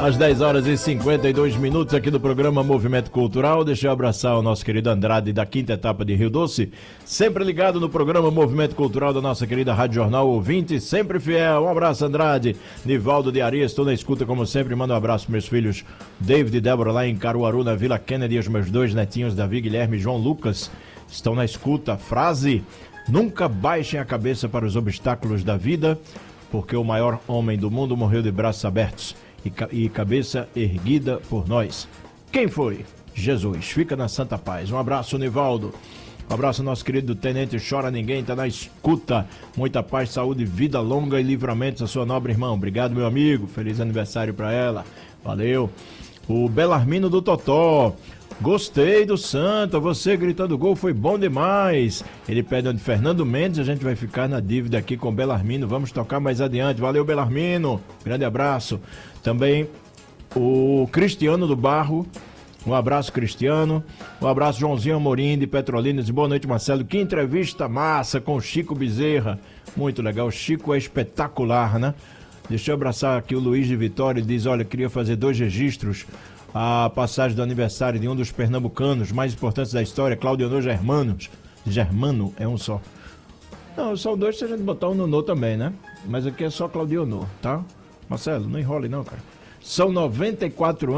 Às 10 horas e 52 minutos aqui do programa Movimento Cultural. Deixa eu abraçar o nosso querido Andrade da quinta etapa de Rio Doce, sempre ligado no programa Movimento Cultural da nossa querida Rádio Jornal Ouvinte, sempre fiel. Um abraço, Andrade. Nivaldo de Arias, estou na escuta como sempre. Manda um abraço para meus filhos David e Débora lá em Caruaru, na Vila Kennedy, e os meus dois netinhos Davi, Guilherme e João Lucas estão na escuta. Frase: nunca baixem a cabeça para os obstáculos da vida, porque o maior homem do mundo morreu de braços abertos e cabeça erguida por nós. Quem foi? Jesus. Fica na santa paz. Um abraço, Nivaldo. Um abraço ao nosso querido Tenente Chora Ninguém, tá na escuta. Muita paz, saúde, vida longa e livramento a sua nobre irmã. Obrigado, meu amigo. Feliz aniversário para ela. Valeu. O Belarmino do Totó. Gostei do Santa, você gritando gol foi bom demais. Ele pede onde Fernando Mendes, a gente vai ficar na dívida aqui com o Belarmino, vamos tocar mais adiante. Valeu, Belarmino, grande abraço. Também o Cristiano do Barro, um abraço, Cristiano. Um abraço, Joãozinho Amorim de Petrolinas. Boa noite, Marcelo. Que entrevista massa com o Chico Bezerra, muito legal. O Chico é espetacular, né? Deixa eu abraçar aqui o Luiz de Vitória, ele diz: olha, queria fazer 2 registros. A passagem do aniversário de um dos pernambucanos mais importantes da história, Claudionor Germano é um só. Não, são 2 se a gente botar um Nonô também, né? Mas aqui é só Claudionor, tá? Marcelo, não enrole não, cara. São 94 anos.